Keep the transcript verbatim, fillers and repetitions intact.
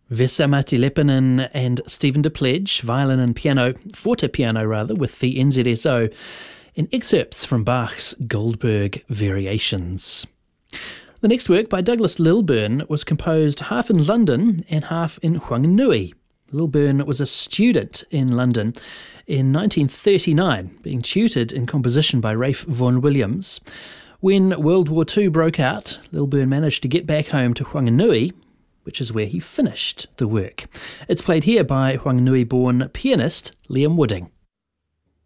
Vesa-Matti Leppänen and Stephen de Pledge, violin and piano, forte piano rather, with the N Z S O, in excerpts from Bach's Goldberg Variations. The next work, by Douglas Lilburn, was composed half in London and half in Whanganui. Lilburn was a student in London in nineteen thirty-nine, being tutored in composition by Ralph Vaughan Williams. When World War Two broke out, Lilburn managed to get back home to Whanganui, which is where he finished the work. It's played here by Whanganui-born pianist Liam Wooding.